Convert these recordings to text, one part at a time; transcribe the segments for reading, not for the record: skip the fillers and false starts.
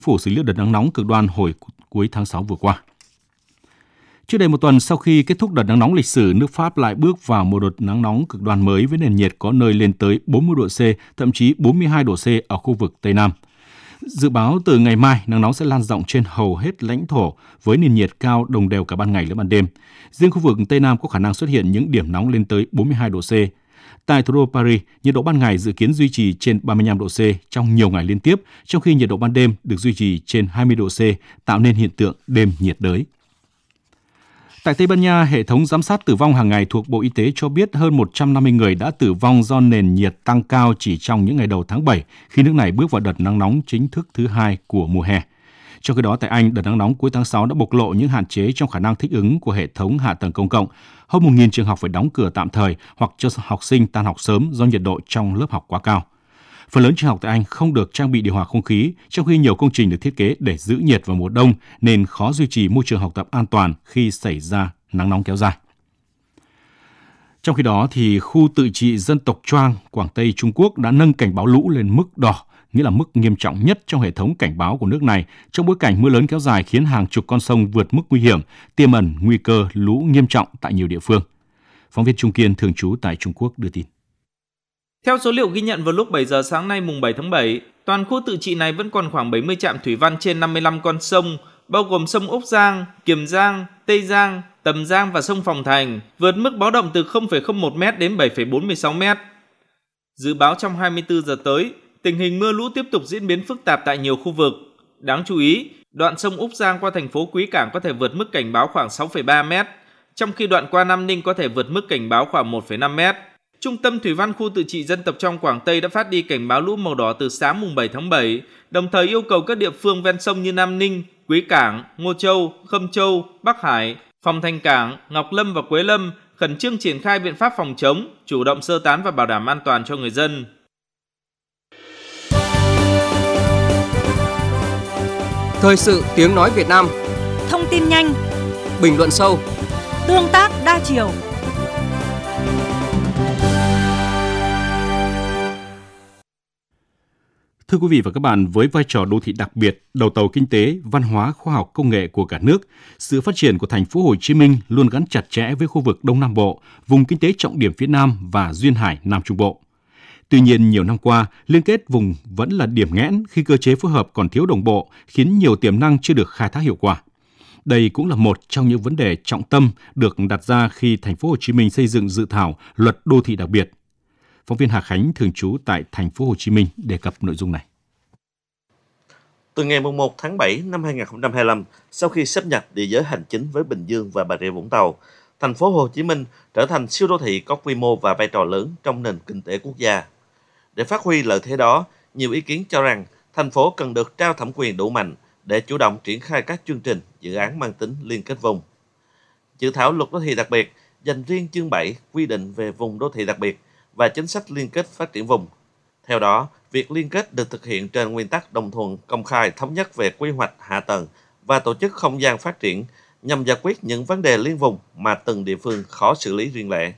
phủ xử lý đợt nắng nóng cực đoan hồi cuối tháng 6 vừa qua. Chưa đầy một tuần sau khi kết thúc đợt nắng nóng lịch sử, nước Pháp lại bước vào một đợt nắng nóng cực đoan mới với nền nhiệt có nơi lên tới 40 độ C, thậm chí 42 độ C ở khu vực Tây Nam. Dự báo từ ngày mai, nắng nóng sẽ lan rộng trên hầu hết lãnh thổ với nền nhiệt cao đồng đều cả ban ngày lẫn ban đêm. Riêng khu vực Tây Nam có khả năng xuất hiện những điểm nóng lên tới 42 độ C. Tại thủ đô Paris, nhiệt độ ban ngày dự kiến duy trì trên 35 độ C trong nhiều ngày liên tiếp, trong khi nhiệt độ ban đêm được duy trì trên 20 độ C, tạo nên hiện tượng đêm nhiệt đới. Tại Tây Ban Nha, hệ thống giám sát tử vong hàng ngày thuộc Bộ Y tế cho biết hơn 150 người đã tử vong do nền nhiệt tăng cao chỉ trong những ngày đầu tháng 7, khi nước này bước vào đợt nắng nóng chính thức thứ hai của mùa hè. Trong khi đó, tại Anh, đợt nắng nóng cuối tháng 6 đã bộc lộ những hạn chế trong khả năng thích ứng của hệ thống hạ tầng công cộng. Hơn 1.000 trường học phải đóng cửa tạm thời hoặc cho học sinh tan học sớm do nhiệt độ trong lớp học quá cao. Phần lớn trường học tại Anh không được trang bị điều hòa không khí, trong khi nhiều công trình được thiết kế để giữ nhiệt vào mùa đông nên khó duy trì môi trường học tập an toàn khi xảy ra nắng nóng kéo dài. Trong khi đó, thì khu tự trị dân tộc Choang, Quảng Tây Trung Quốc đã nâng cảnh báo lũ lên mức đỏ, nghĩa là mức nghiêm trọng nhất trong hệ thống cảnh báo của nước này, trong bối cảnh mưa lớn kéo dài khiến hàng chục con sông vượt mức nguy hiểm, tiềm ẩn nguy cơ lũ nghiêm trọng tại nhiều địa phương. Phóng viên Trung Kiên thường trú tại Trung Quốc đưa tin. Theo số liệu ghi nhận vào lúc 7 giờ sáng nay mùng 7 tháng 7, toàn khu tự trị này vẫn còn khoảng 70 trạm thủy văn trên 55 con sông, bao gồm sông Úc Giang, Kiềm Giang, Tây Giang, Tầm Giang và sông Phòng Thành, vượt mức báo động từ 0,01 m đến 7,46 m. Dự báo trong 24 giờ tới, tình hình mưa lũ tiếp tục diễn biến phức tạp tại nhiều khu vực. Đáng chú ý, đoạn sông Úc Giang qua thành phố Quý Cảng có thể vượt mức cảnh báo khoảng 6,3 m, trong khi đoạn qua Nam Ninh có thể vượt mức cảnh báo khoảng 1,5 m. Trung tâm Thủy văn khu tự trị dân tộc trong Quảng Tây đã phát đi cảnh báo lũ màu đỏ từ sáng mùng 7 tháng 7, đồng thời yêu cầu các địa phương ven sông như Nam Ninh, Quý Cảng, Ngô Châu, Khâm Châu, Bắc Hải, Phòng Thành Cảng, Ngọc Lâm và Quế Lâm khẩn trương triển khai biện pháp phòng chống, chủ động sơ tán và bảo đảm an toàn cho người dân. Thời sự tiếng nói Việt Nam. Thông tin nhanh, bình luận sâu, tương tác đa chiều. Thưa quý vị và các bạn, với vai trò đô thị đặc biệt, đầu tàu kinh tế, văn hóa, khoa học, công nghệ của cả nước, sự phát triển của thành phố Hồ Chí Minh luôn gắn chặt chẽ với khu vực Đông Nam Bộ, vùng kinh tế trọng điểm phía Nam và duyên hải Nam Trung Bộ. Tuy nhiên, nhiều năm qua, liên kết vùng vẫn là điểm nghẽn khi cơ chế phối hợp còn thiếu đồng bộ, khiến nhiều tiềm năng chưa được khai thác hiệu quả. Đây cũng là một trong những vấn đề trọng tâm được đặt ra khi thành phố Hồ Chí Minh xây dựng dự thảo Luật Đô thị đặc biệt. Phóng viên Hà Khánh thường trú tại thành phố Hồ Chí Minh đề cập nội dung này. Từ ngày 1 tháng 7 năm 2025, sau khi sáp nhập địa giới hành chính với Bình Dương và Bà Rịa Vũng Tàu, thành phố Hồ Chí Minh trở thành siêu đô thị có quy mô và vai trò lớn trong nền kinh tế quốc gia. Để phát huy lợi thế đó, nhiều ý kiến cho rằng thành phố cần được trao thẩm quyền đủ mạnh để chủ động triển khai các chương trình, dự án mang tính liên kết vùng. Dự thảo Luật Đô thị đặc biệt dành riêng chương 7 quy định về vùng đô thị đặc biệt và chính sách liên kết phát triển vùng. Theo đó, việc liên kết được thực hiện trên nguyên tắc đồng thuận, công khai, thống nhất về quy hoạch hạ tầng và tổ chức không gian phát triển nhằm giải quyết những vấn đề liên vùng mà từng địa phương khó xử lý riêng lẻ.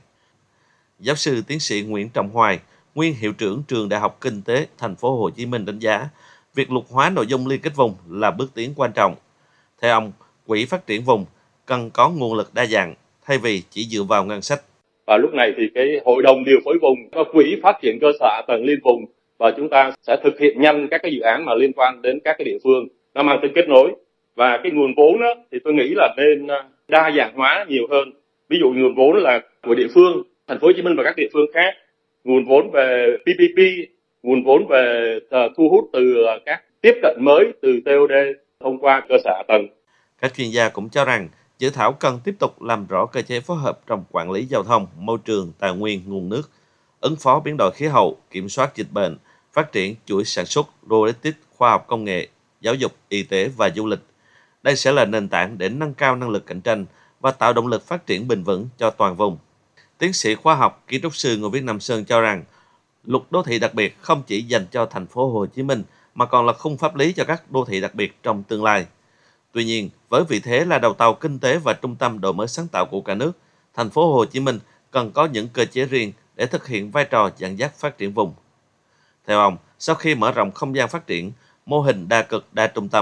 Giáo sư tiến sĩ Nguyễn Trọng Hoài, nguyên hiệu trưởng Trường Đại học Kinh tế Thành phố Hồ Chí Minh đánh giá, việc luật hóa nội dung liên kết vùng là bước tiến quan trọng. Theo ông, Quỹ phát triển vùng cần có nguồn lực đa dạng thay vì chỉ dựa vào ngân sách. Và lúc này thì cái hội đồng điều phối vùng và quỹ phát triển cơ sở hạ tầng liên vùng, và chúng ta sẽ thực hiện nhanh các cái dự án mà liên quan đến các cái địa phương, nó mang tính kết nối. Và cái nguồn vốn đó thì tôi nghĩ là nên đa dạng hóa nhiều hơn. Ví dụ nguồn vốn là của địa phương, thành phố Hồ Chí Minh và các địa phương khác, nguồn vốn về PPP, nguồn vốn về thu hút từ các tiếp cận mới từ TOD thông qua cơ sở hạ tầng. Các chuyên gia cũng cho rằng dự thảo cần tiếp tục làm rõ cơ chế phối hợp trong quản lý giao thông, môi trường, tài nguyên, nguồn nước, ứng phó biến đổi khí hậu, kiểm soát dịch bệnh, phát triển chuỗi sản xuất, logistics, khoa học công nghệ, giáo dục, y tế và du lịch. Đây sẽ là nền tảng để nâng cao năng lực cạnh tranh và tạo động lực phát triển bền vững cho toàn vùng. Tiến sĩ khoa học, kiến trúc sư Ngô Viết Nam Sơn cho rằng, Luật Đô thị đặc biệt không chỉ dành cho thành phố Hồ Chí Minh mà còn là khung pháp lý cho các đô thị đặc biệt trong tương lai. Tuy nhiên, với vị thế là đầu tàu kinh tế và trung tâm đổi mới sáng tạo của cả nước, thành phố Hồ Chí Minh cần có những cơ chế riêng để thực hiện vai trò dẫn dắt phát triển vùng. Theo ông, sau khi mở rộng không gian phát triển, mô hình đa cực đa trung tâm